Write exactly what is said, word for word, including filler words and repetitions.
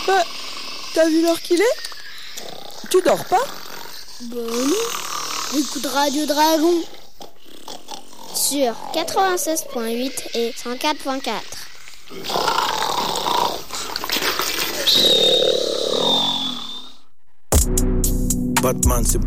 Bah, t'as vu l'heure qu'il est? Tu dors pas? Bah non. Écoute Radio Dragon. Sur quatre-vingt-seize point huit et cent quatre point quatre. Batman, c'est